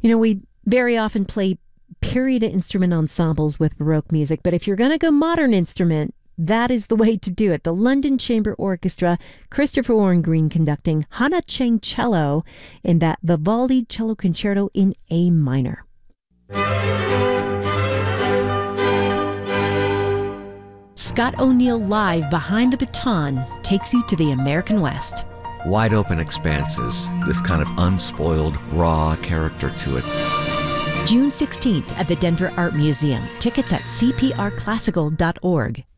We very often play period instrument ensembles with Baroque music, but if you're going to go modern instrument, that is the way to do it. The London Chamber Orchestra, Christopher Warren Green conducting, Hana Cheng cello in that Vivaldi Cello Concerto in A minor. Scott O'Neill Live Behind the Baton takes you to the American West. Wide open expanses, this kind of unspoiled, raw character to it. June 16th at the Denver Art Museum. Tickets at cprclassical.org.